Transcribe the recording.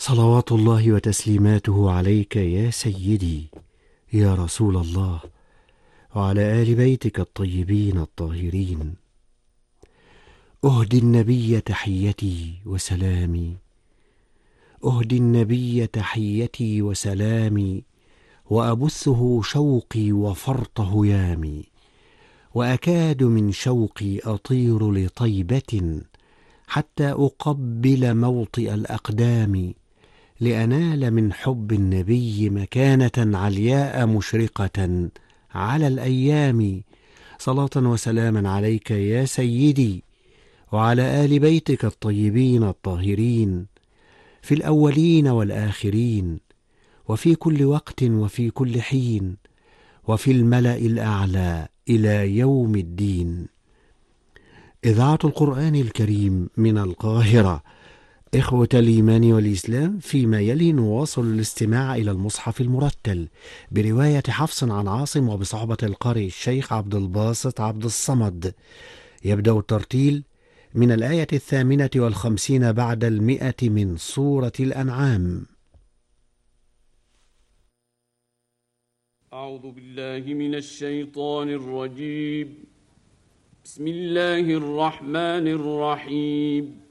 صلوات الله وتسليماته عليك يا سيدي يا رسول الله، وعلى آل بيتك الطيبين الطاهرين. أهدي النبي تحيتي وسلامي، أهدي النبي تحيتي وسلامي، وأبثه شوقي وفرط هيامي، وأكاد من شوقي أطير لطيبة حتى أقبل موطئ الأقدام، لأنال من حب النبي مكانة علياء مشرقة على الأيام. صلاة وسلاما عليك يا سيدي وعلى آل بيتك الطيبين الطاهرين، في الأولين والآخرين، وفي كل وقت وفي كل حين، وفي الملأ الأعلى إلى يوم الدين. إذاعة القرآن الكريم من القاهرة. إخوة الإيمان والإسلام، فيما يلي نواصل الاستماع إلى المصحف المرتل برواية حفص عن عاصم وبصحبة القارئ الشيخ عبد الباسط عبد الصمد. يبدأ الترتيل من الآية 58 بعد 100 من سورة الأنعام. أعوذ بالله من الشيطان الرجيم. بسم الله الرحمن الرحيم.